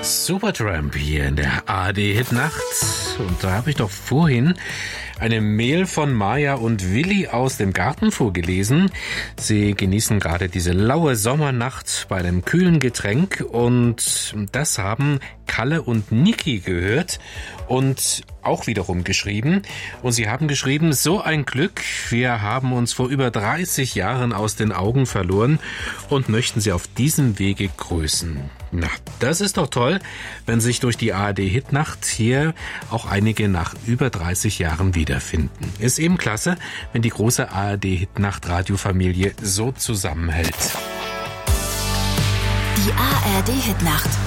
Supertramp hier in der ARD-Hitnacht. Und da habe ich doch vorhin eine Mail von Maja und Willi aus dem Garten vorgelesen. Sie genießen gerade diese laue Sommernacht bei einem kühlen Getränk und das haben Kalle und Niki gehört und auch wiederum geschrieben. Und sie haben geschrieben, so ein Glück, wir haben uns vor über 30 Jahren aus den Augen verloren und möchten Sie auf diesem Wege grüßen. Na, das ist doch toll, wenn sich durch die ARD-Hitnacht hier auch einige nach über 30 Jahren wiederfinden. Ist eben klasse, wenn die große ARD-Hitnacht-Radiofamilie so zusammenhält. Die ARD-Hitnacht.